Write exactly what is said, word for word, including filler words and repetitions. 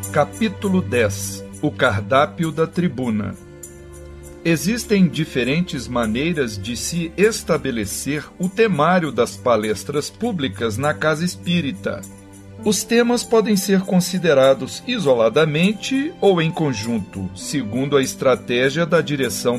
Capítulo dez. O cardápio da tribuna. Existem diferentes maneiras de se estabelecer o temário das palestras públicas na casa espírita. Os temas podem ser considerados isoladamente ou em conjunto, segundo a estratégia da direção